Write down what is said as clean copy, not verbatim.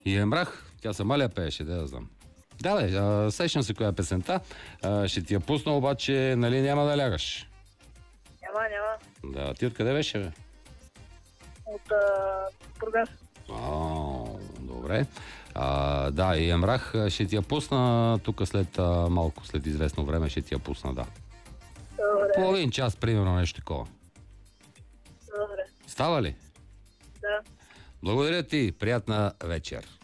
И е мрах. Тя сама ли я пееше, да знам. Да, бе, сещам се коя е песента. Ще ти я пусна, обаче, нали, няма да лягаш. Няма. Да, ти откъде беше, бе? От Бургас. Добре. Да, и мрах, ще ти я пусна тук след малко, след известно време ще ти я пусна, да. Добре. Половин час, примерно, нещо такова. Добре. Става ли? Да. Благодаря ти, приятна вечер.